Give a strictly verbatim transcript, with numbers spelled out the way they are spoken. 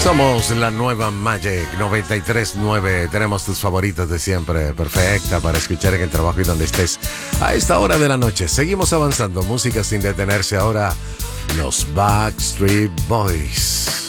Somos la nueva Magic noventa y tres nueve. Tenemos tus favoritos de siempre, perfecta para escuchar en el trabajo y donde estés. A esta hora de la noche seguimos avanzando, música sin detenerse. Ahora los Backstreet Boys.